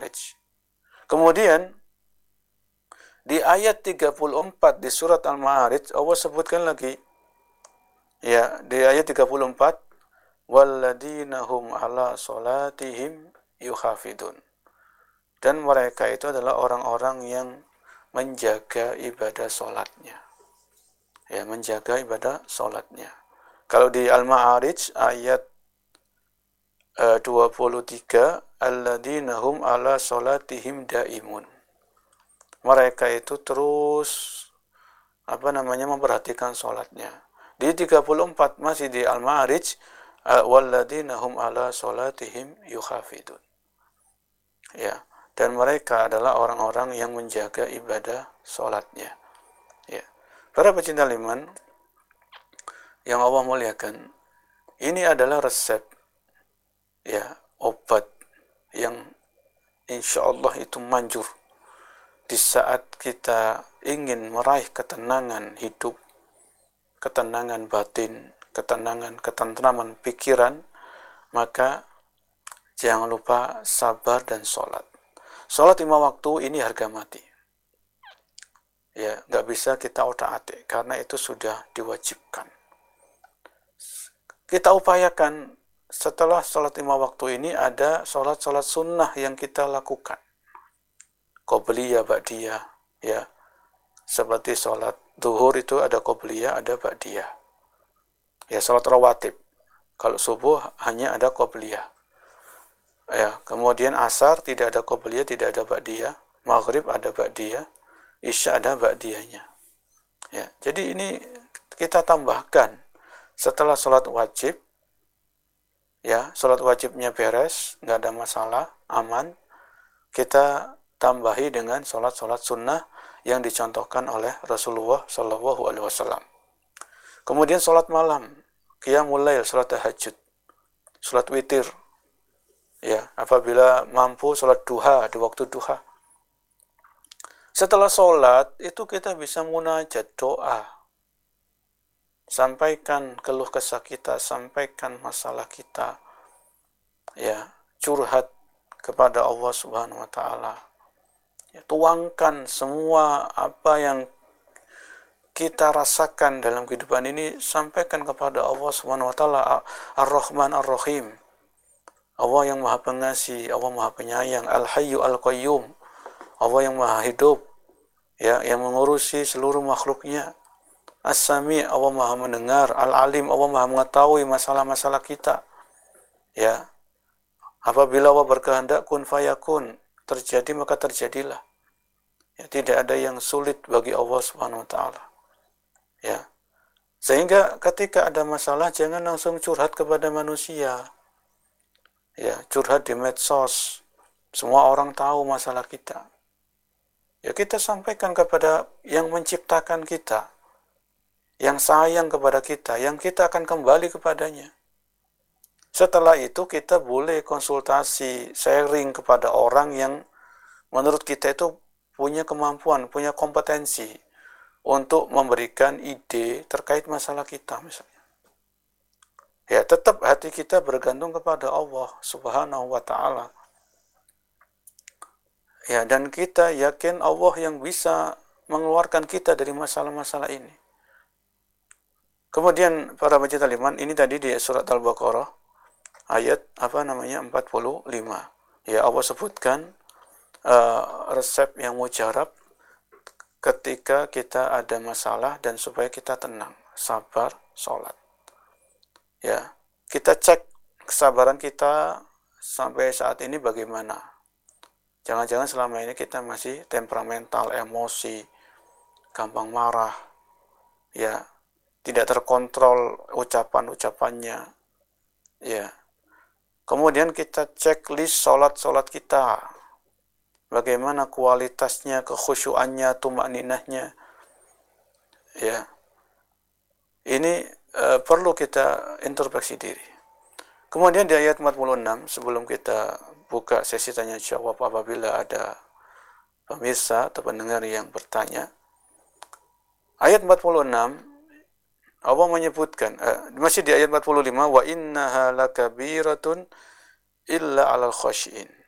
Al-Ma'arij. Kemudian di ayat 34 di surat Al-Ma'arij Allah sebutkan lagi, ya, di ayat 34, walladzina hum ala salatihim yuhafidun. Dan mereka itu adalah orang-orang yang menjaga ibadah salatnya. Ya, menjaga ibadah salatnya. Kalau di Al-Ma'arij ayat 23, alladzina hum ala salatihim daimun. Mereka itu terus memperhatikan salatnya. Di 34 masih di Al-Ma'arij, walladzina hum ala salatihim yuhafidun. Ya, dan mereka adalah orang-orang yang menjaga ibadah salatnya. Ya. Para pecinta iman yang Allah muliakan, ini adalah resep, ya, obat yang insya Allah itu manjur di saat kita ingin meraih ketenangan hidup, ketenangan batin, ketentraman pikiran, maka jangan lupa sabar dan sholat. Sholat 5 waktu ini harga mati. Ya, nggak bisa kita otak-atik karena itu sudah diwajibkan. Kita upayakan setelah sholat 5 waktu ini ada sholat-sholat sunnah yang kita lakukan. Qobliyah, ba'diyah, ya. Seperti sholat zuhur itu ada qobliyah, ada ba'diyah. Ya, sholat rawatib. Kalau subuh hanya ada qobliyah. Ya, kemudian asar tidak ada qobliyah, tidak ada ba'diyah. Maghrib ada ba'diyah, isya ada ba'diyahnya. Ya, jadi ini kita tambahkan setelah sholat wajib, ya, sholat wajibnya beres, nggak ada masalah, aman, kita tambahi dengan sholat-sholat sunnah yang dicontohkan oleh Rasulullah SAW. Kemudian sholat malam, qiyamul lail, sholat tahajud, sholat witir, ya, apabila mampu sholat duha di waktu duha. Setelah sholat itu kita bisa munajat, doa, sampaikan keluh kesah kita, sampaikan masalah kita, ya, curhat kepada Allah Subhanahu wa taala. Ya, tuangkan semua apa yang kita rasakan dalam kehidupan ini, sampaikan kepada Allah Subhanahu wa taala, Ar-Rahman Ar-Rahim. Allah yang Maha Pengasih, Allah Maha Penyayang, Al-Hayyu Al-Qayyum. Allah yang Maha Hidup, ya, yang mengurusi seluruh makhluknya. As-Sami', Allah Maha Mendengar, Al-Alim, Allah Maha Mengetahui masalah-masalah kita. Ya. Apabila Allah berkehendak kun fayakun, terjadi maka terjadilah. Ya, tidak ada yang sulit bagi Allah Subhanahu wa taala. Ya. Sehingga ketika ada masalah jangan langsung curhat kepada manusia. Ya, curhat di medsos. Semua orang tahu masalah kita. Ya, kita sampaikan kepada yang menciptakan kita, yang sayang kepada kita, yang kita akan kembali kepadanya. Setelah itu kita boleh konsultasi, sharing kepada orang yang menurut kita itu punya kemampuan, punya kompetensi untuk memberikan ide terkait masalah kita misalnya. Ya, tetap hati kita bergantung kepada Allah Subhanahu wa taala. Ya, dan kita yakin Allah yang bisa mengeluarkan kita dari masalah-masalah ini. Kemudian para pecinta iman, ini tadi di surat Al-Baqarah ayat 45. Ya, Allah sebutkan resep yang mujarab ketika kita ada masalah dan supaya kita tenang, sabar, sholat. Ya, kita cek kesabaran kita sampai saat ini bagaimana. Jangan-jangan selama ini kita masih temperamental, emosi, gampang marah, ya, tidak terkontrol ucapan-ucapannya, ya. Kemudian kita cek list sholat kita, bagaimana kualitasnya, kekhusyuannya, tumakninahnya, ya. Ini perlu kita introspeksi diri. Kemudian di ayat 46, sebelum kita buka sesi tanya jawab apabila ada pemirsa atau pendengar yang bertanya, ayat 46 Allah menyebutkan, masih di ayat 45, wa innaha lakabiratun illa alal khashiin.